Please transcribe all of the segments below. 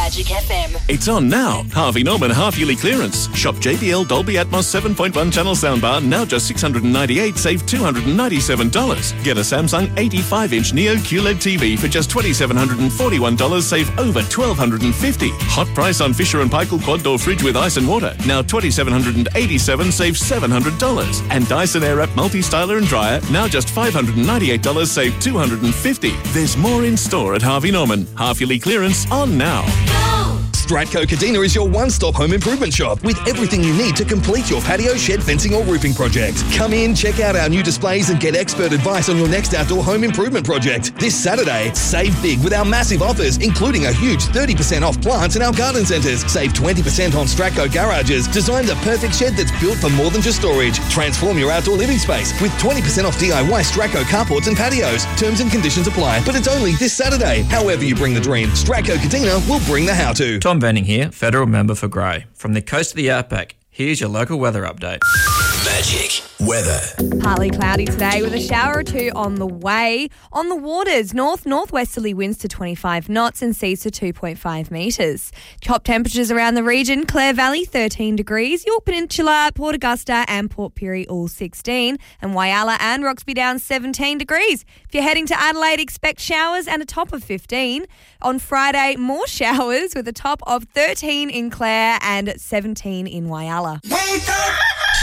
Magic FM. It's on now. Harvey Norman half-yearly clearance. Shop JBL Dolby Atmos 7.1 channel soundbar, now just $698, save $297. Get a Samsung 85-inch Neo QLED TV for just $2,741, save over $1,250. Hot price on Fisher & Paykel quad door fridge with ice and water, now $2,787, save $700. And Dyson Airwrap multi-styler and dryer, now just $598, save $250. There's more in store at Harvey Norman. Half-yearly clearance on now. Stratco Kadina is your one-stop home improvement shop with everything you need to complete your patio, shed, fencing or roofing project. Come in, check out our new displays and get expert advice on your next outdoor home improvement project. This Saturday, save big with our massive offers, including a huge 30% off plants in our garden centres. Save 20% on Stratco garages. Design the perfect shed that's built for more than just storage. Transform your outdoor living space with 20% off DIY Stratco carports and patios. Terms and conditions apply, but it's only this Saturday. However you bring the dream, Stratco Kadina will bring the how-to. Tom Venning here, federal member for Grey. From the coast of the outback, here's your local weather update. Magic weather. Partly cloudy today with a shower or two on the way. On the waters, north-northwesterly winds to 25 knots and seas to 2.5 metres. Top temperatures around the region: Clare Valley 13 degrees, York Peninsula, Port Augusta and Port Pirie all 16, and Whyalla and Roxby Downs 17 degrees. If you're heading to Adelaide, expect showers and a top of 15. On Friday, more showers with a top of 13 in Clare and 17 in Whyalla. Wake up!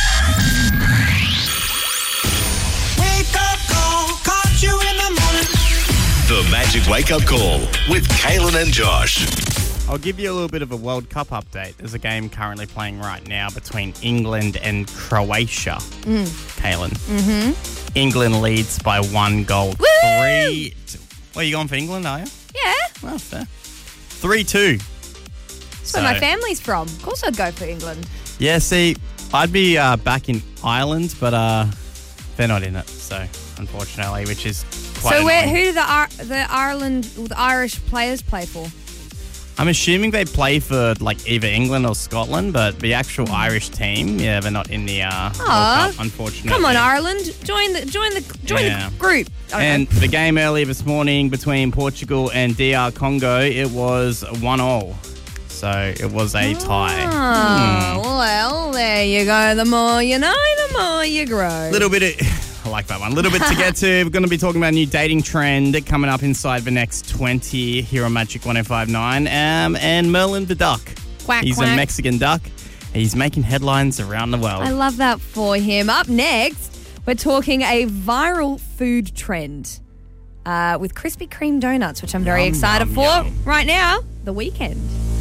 Wake up call, caught you in the morning. The Magic Wake Up Call with Kaylin and Josh. I'll give you a little bit of a World Cup update. There's a game currently playing right now between England and Croatia. Kaylin. Mm-hmm. England leads by 1 goal. Woo! 3. Well, you going for England, are you? Yeah, Well, fair. 3-2. that's where my family's from. Of course I'd go for England. Yeah, see, I'd be back in Ireland, but they're not in it, so unfortunately, which is quite annoying. Who do the Irish players play for? I'm assuming they play for like either England or Scotland, but the actual Irish team, yeah, they're not in the World Cup, unfortunately. Come on, Ireland, join the group. And the game earlier this morning between Portugal and DR Congo, it was 1-1. So it was a tie. Well, there you go. The more you know, the more you grow. I like that one. A little bit to get to. We're going to be talking about a new dating trend coming up inside the next 20 here on Magic 105.9. And Merlin the duck. Quack, He's quack. a Mexican duck. He's making headlines around the world. I love that for him. Up next, we're talking a viral food trend with Krispy Kreme donuts, which I'm very excited for. yum. Right now, the weekend.